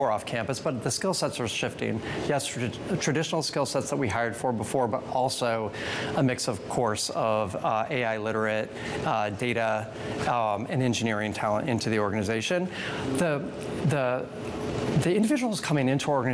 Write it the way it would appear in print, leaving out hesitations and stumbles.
off campus, but the skill sets are shifting. Yes, traditional skill sets that we hired for before, but also a mix, of course, of AI literate, data, and engineering talent into the organization. The individuals coming into our organization